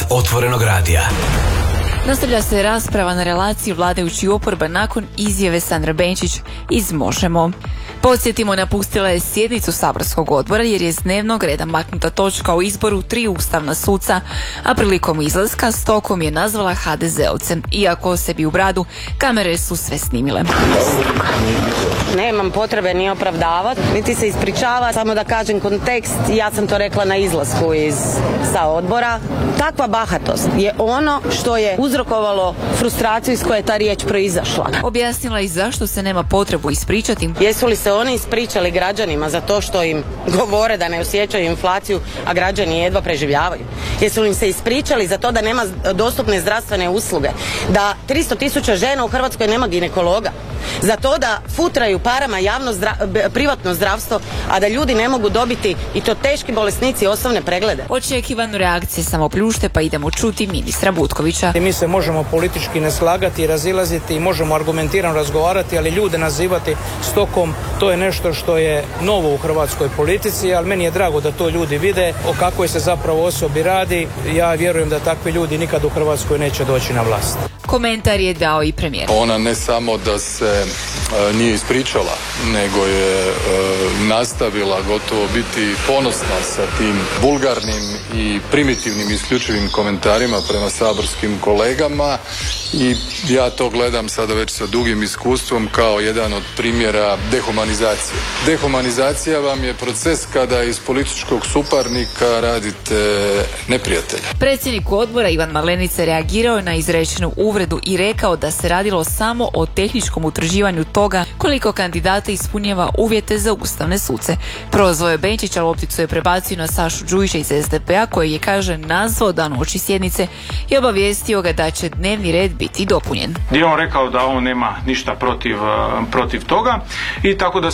Otvorenog radija. Nastavlja se rasprava na relaciji vladajući i oporba nakon izjave Sandre Benčić iz Možemo. Podsjetimo, napustila je sjednicu saborskog odbora jer je iz dnevnog reda maknuta točka o izboru 3 ustavna suca, a prilikom izlaska stokom je nazvala HDZ-ovcem, iako sebi u bradu kamere su sve snimile. Nemam potrebe ni opravdavati, niti se ispričava, samo da kažem kontekst, ja sam to rekla na izlasku sa odbora. Takva bahatost je ono što je uzrokovalo frustraciju iz koje je ta riječ proizašla. Objasnila i zašto se nema potrebu ispričati. Jesu li se oni ispričali građanima za to što im govore da ne osjećaju inflaciju, a građani jedva preživljavaju? Jesu li im se ispričali za to da nema dostupne zdravstvene usluge, da 300.000 žena u Hrvatskoj nema ginekologa, za to da futraju parama privatno zdravstvo, a da ljudi ne mogu dobiti, i to teški bolesnici, osnovne preglede? Očekivanu reakcije samo pljušte, pa idemo čuti ministra Butkovića. Mi se možemo politički ne slagati i razilaziti i možemo argumentirano razgovarati, ali ljude nazivati stokom, to je nešto što je novo u hrvatskoj politici, ali meni je drago da to ljudi vide o kakvoj se zapravo osobi radi. Ja vjerujem da takvi ljudi nikad u Hrvatskoj neće doći na vlast. Komentar je dao i premijer. Ona ne samo da se nije ispričala, nego je nastavila gotovo biti ponosna sa tim vulgarnim i primitivnim isključivim komentarima prema saborskim kolegama, i ja to gledam sada već sa dugim iskustvom kao jedan od primjera dehumanizacije. Dehumanizacija vam je proces kada iz političkog suparnika radite neprijatelja. Predsjednik odbora Ivan Malenica reagirao je na izrečenu uvredu i rekao da se radilo samo o tehničkom utvrđivanju toga koliko kandidata ispunjava uvjete za ustavne suce. Prozvao je Benčića, lopticu je prebacio na Sašu Đujića iz SDP-a, koji je, kaže, nazvao dan uoči sjednice i obavijestio ga da će dnevni red biti dopunjen. Gdje je on rekao da on nema ništa protiv toga, i tako da